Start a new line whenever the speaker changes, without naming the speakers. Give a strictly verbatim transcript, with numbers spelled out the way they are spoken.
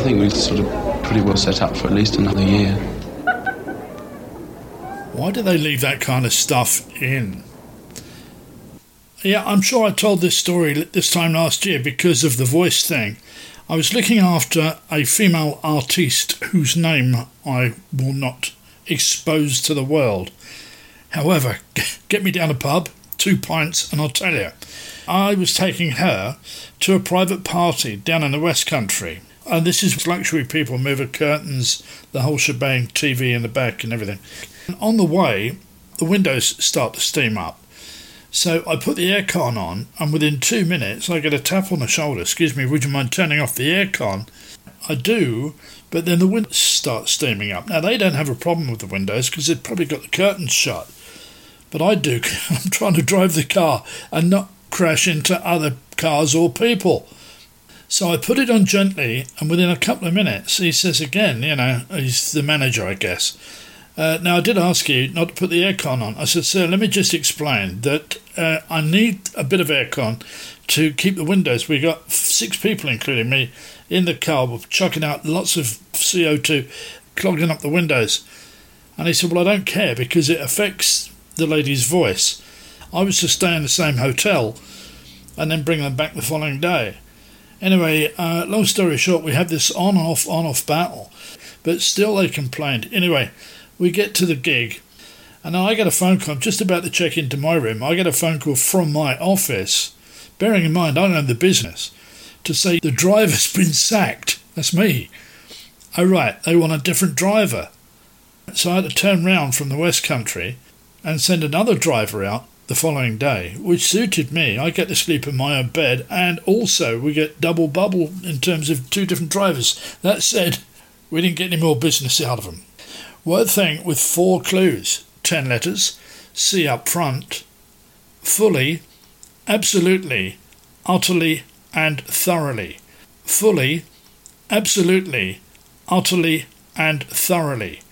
think we're sort of pretty well set up for at least another year.
Why do they leave that kind of stuff in? Yeah, I'm sure I told this story this time last year because of the voice thing. I was looking after a female artiste whose name I will not expose to the world. However, get me down a pub, two pints, and I'll tell you. I was taking her to a private party down in the West Country. And this is luxury people, mover curtains, the whole shebang, T V in the back and everything. And on the way, the windows start to steam up. So I put the aircon on, and within two minutes I get a tap on the shoulder. Excuse me, would you mind turning off the aircon? I do, but then the windows start steaming up. Now, they don't have a problem with the windows because they've probably got the curtains shut. But I do. I'm trying to drive the car and not crash into other cars or people. So I put it on gently, and within a couple of minutes, he says again, you know, he's the manager, I guess. Uh, now, I did ask you not to put the aircon on. I said, sir, let me just explain that uh, I need a bit of aircon to keep the windows. We got six people, including me, in the car. We're chucking out lots of C O two, clogging up the windows. And he said, well, I don't care because it affects the lady's voice. I was to stay in the same hotel and then bring them back the following day. Anyway, uh, long story short, we had this on-off, on-off battle, but still they complained. Anyway, we get to the gig, and I get a phone call. I'm just about to check into my room. I get a phone call from my office, bearing in mind I own the business, to say the driver's been sacked. That's me. Oh, right, they want a different driver. So I had to turn round from the West Country and send another driver out the following day, which suited me. I get to sleep in my own bed, and also we get double bubble in terms of two different drivers. That said, we didn't get any more business out of them. Word thing with four clues, ten letters, C up front, fully, absolutely, utterly, and thoroughly. Fully, absolutely, utterly, and thoroughly.